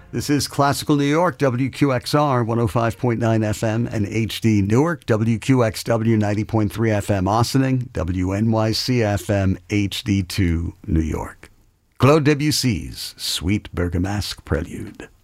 This is Classical New York, WQXR 105.9 FM and HD Newark, WQXW 90.3 FM Ossining, WNYC FM HD2 New York. Claude Debussy's Sweet Bergamasque Prelude.